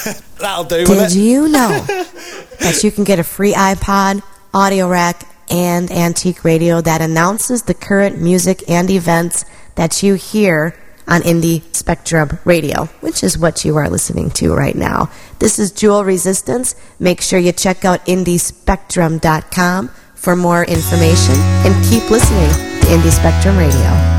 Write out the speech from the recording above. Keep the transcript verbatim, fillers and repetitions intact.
That'll do. Did you know that you can get a free iPod, audio rack, and antique radio that announces the current music and events that you hear on Indie Spectrum Radio, which is what you are listening to right now. This is Jewel Resistance. Make sure you check out indie spectrum dot com for more information, and keep listening to Indie Spectrum Radio.